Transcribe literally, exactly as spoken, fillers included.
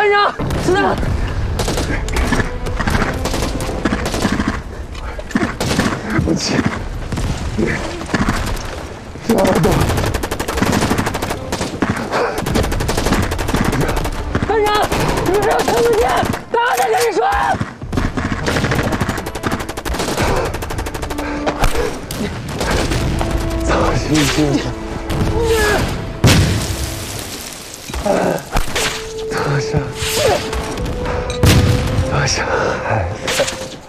班长，子弹！ 我去，抓到！ 班长，你们让陈子健，大家跟你说。 早些进去。多少？多少孩子？